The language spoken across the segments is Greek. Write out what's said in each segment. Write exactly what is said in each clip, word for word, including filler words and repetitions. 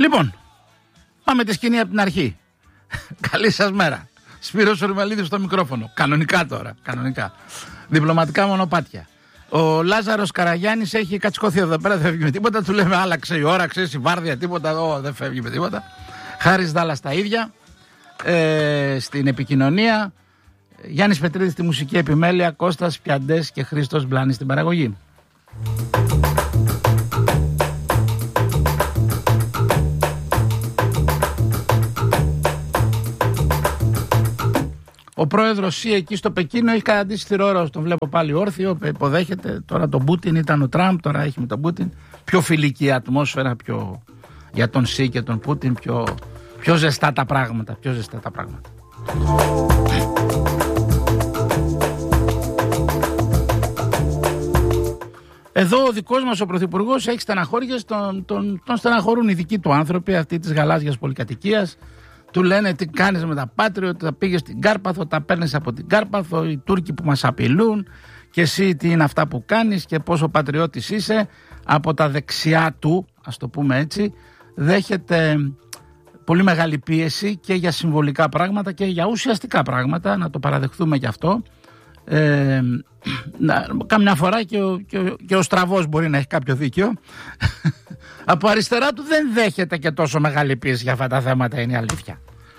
Λοιπόν, πάμε τη σκηνή από την αρχή. Καλή σας μέρα. Σπύρος Ορμελίδης στο μικρόφωνο. Κανονικά τώρα, κανονικά. Διπλωματικά μονοπάτια. Ο Λάζαρος Καραγιάννης έχει κατσικωθεί εδώ πέρα, δεν φεύγει με τίποτα. Του λέμε άλλαξε η ώρα, ξέρεις, η βάρδια, τίποτα. Εδώ δεν φεύγει με τίποτα. Χάρης Δάλλας τα ίδια. Ε, στην επικοινωνία. Γιάννης Πετρίδης στη μουσική επιμέλεια. Κώστας Πιαντές και Χρήστος Μπλάνης στην παραγωγή. Ο πρόεδρος Σι εκεί στο Πεκίνο έχει καταντήσει θηρόρο. Τον βλέπω πάλι όρθιο, υποδέχεται. Τώρα τον Πούτιν, ήταν ο Τραμπ, τώρα έχει με τον Πούτιν. Πιο φιλική ατμόσφαιρα, πιο για τον Σι και τον Πούτιν, πιο, πιο ζεστά τα πράγματα. Πιο ζεστά τα πράγματα. Εδώ ο δικός μας ο πρωθυπουργός έχει στεναχώριες, τον, τον, τον στεναχωρούν οι δικοί του άνθρωποι, αυτοί της γαλάζιας πολυκατοικίας. Του λένε τι κάνεις με τα Patriot, τα πήγες στην Κάρπαθο, τα παίρνεις από την Κάρπαθο, οι Τούρκοι που μας απειλούν και εσύ τι είναι αυτά που κάνεις και πόσο πατριώτης είσαι. Από τα δεξιά του, ας το πούμε έτσι, δέχεται πολύ μεγάλη πίεση και για συμβολικά πράγματα και για ουσιαστικά πράγματα, να το παραδεχθούμε και αυτό. Ε, να, καμιά φορά και ο, και, ο, και ο στραβός μπορεί να έχει κάποιο δίκιο. Από αριστερά του δεν δέχεται και τόσο μεγάλη πίεση για αυτά τα θέματα, είναι η αλήθεια.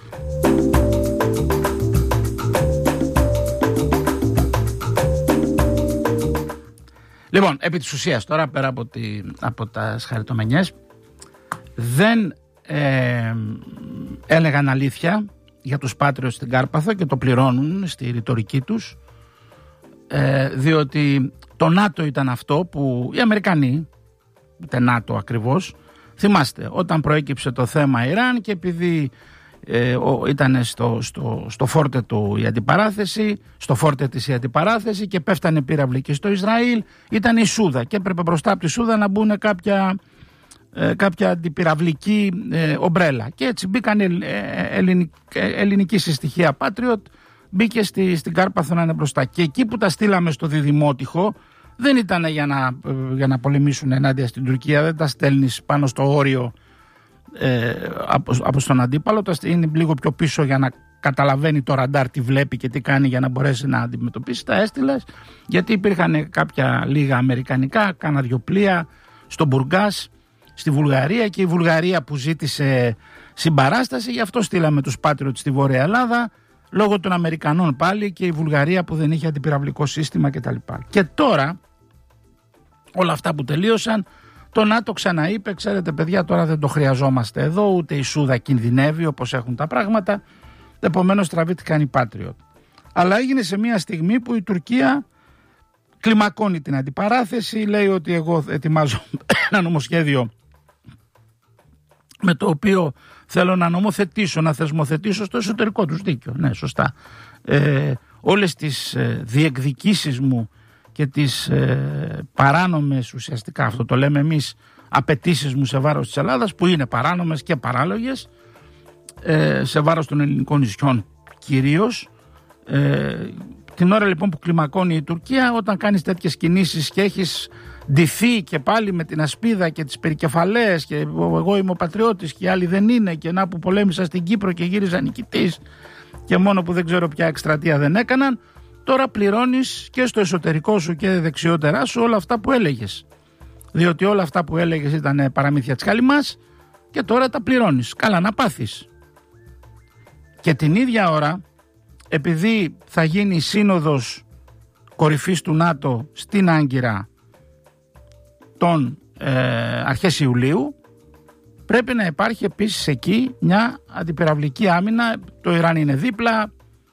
Λοιπόν, επί της ουσίας τώρα, πέρα από, τη, από τα σχαριτομενιές, δεν ε, έλεγαν αλήθεια για τους Patriot στην Κάρπαθο και το πληρώνουν στη ρητορική τους, ε, διότι το ΝΑΤΟ ήταν αυτό που οι Αμερικανοί, ούτε ΝΑΤΟ ακριβώς, θυμάστε όταν προέκυψε το θέμα Ιράν και επειδή ε, ο, ήταν στο, στο, στο φόρτε του η αντιπαράθεση, στο φόρτε της η αντιπαράθεση και πέφτανε πύραυλοι και στο Ισραήλ, ήταν η Σούδα και έπρεπε μπροστά από τη Σούδα να μπουν κάποια, ε, κάποια αντιπυραυλική ε, ομπρέλα και έτσι μπήκαν ε, ελληνικ, ε, ελληνική συστοιχεία Patriot, μπήκε στη, στην Κάρπαθο να είναι μπροστά και εκεί που τα στείλαμε στο Διδημότυχο δεν ήταν για να, για να πολεμήσουν ενάντια στην Τουρκία, δεν τα στέλνεις πάνω στο όριο ε, από, από στον αντίπαλο, τα είναι λίγο πιο πίσω για να καταλαβαίνει το ραντάρ τι βλέπει και τι κάνει για να μπορέσει να αντιμετωπίσει. Τα έστειλες γιατί υπήρχαν κάποια λίγα αμερικανικά, κάνα δυο πλοία στο Μπουργκάς, στη Βουλγαρία και η Βουλγαρία που ζήτησε συμπαράσταση, γι' αυτό στείλαμε τους Patriot στη Βόρεια Ελλάδα, λόγω των Αμερικανών πάλι και η Βουλγαρία που δεν είχε αντιπυραυλικό σύστημα κτλ. Και τώρα όλα αυτά που τελείωσαν, το ΝΑΤΟ ξαναείπε, ξέρετε παιδιά τώρα δεν το χρειαζόμαστε εδώ, ούτε η Σούδα κινδυνεύει όπως έχουν τα πράγματα, επομένως τραβήθηκαν οι Patriot. Αλλά έγινε σε μια στιγμή που η Τουρκία κλιμακώνει την αντιπαράθεση, λέει ότι εγώ ετοιμάζω ένα νομοσχέδιο με το οποίο θέλω να νομοθετήσω, να θεσμοθετήσω στο εσωτερικό τους δίκαιο. Ναι, σωστά. Ε, όλες τις ε, διεκδικήσεις μου και τις ε, παράνομες, ουσιαστικά αυτό το λέμε εμείς, απαιτήσεις μου σε βάρος της Ελλάδας, που είναι παράνομες και παράλογες, ε, σε βάρος των ελληνικών νησιών κυρίως. Ε, την ώρα λοιπόν που κλιμακώνει η Τουρκία, όταν κάνεις τέτοιες κινήσεις και έχεις ντυθεί και πάλι με την ασπίδα και τις περικεφαλές και εγώ είμαι ο πατριώτης και οι άλλοι δεν είναι και να που πολέμησα στην Κύπρο και γύριζα νικητής και μόνο που δεν ξέρω ποια εκστρατεία δεν έκαναν, τώρα πληρώνεις και στο εσωτερικό σου και δεξιότερά σου όλα αυτά που έλεγες, διότι όλα αυτά που έλεγες ήταν παραμύθια της καλυμάς και τώρα τα πληρώνεις. Καλά να πάθεις. Και την ίδια ώρα, επειδή θα γίνει σύνοδος κορυφής του ΝΑΤΟ στην Άγκυρα τον ε, αρχές Ιουλίου, πρέπει να υπάρχει επίσης εκεί μια αντιπυραυλική άμυνα. Το Ιράν είναι δίπλα,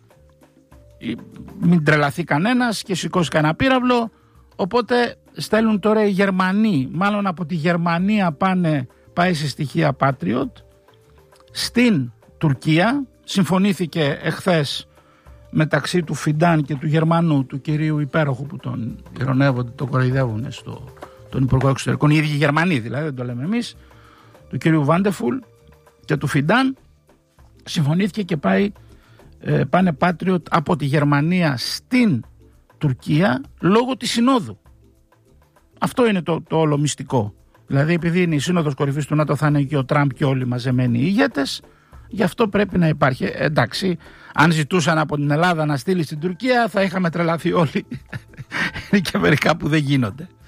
μην τρελαθεί κανένας και σηκώσει κανένα πύραυλο, οπότε στέλνουν τώρα οι Γερμανοί, μάλλον από τη Γερμανία πάνε, πάει σε στοιχεία Patriot στην Τουρκία. Συμφωνήθηκε εχθές μεταξύ του Φιντάν και του Γερμανού, του κυρίου υπέροχου που τον ειρωνεύονται, τον κοροϊδεύουν στο, τον Υπουργό Εξωτερικών, οι ίδιοι Γερμανοί δηλαδή, δεν το λέμε εμείς, του κυρίου Βάντεφουλ και του Φιντάν. Συμφωνήθηκε και πάει, ε, πάνε Patriot από τη Γερμανία στην Τουρκία λόγω της συνόδου. Αυτό είναι το, το όλο μυστικό. Δηλαδή, επειδή είναι η Σύνοδος Κορυφής του ΝΑΤΟ, θα είναι και ο Τραμπ και όλοι μαζεμένοι ηγέτες. Γι' αυτό πρέπει να υπάρχει. Εντάξει, αν ζητούσαν από την Ελλάδα να στείλει στην Τουρκία, θα είχαμε τρελαθεί όλοι. Είναι και μερικά που δεν γίνονται.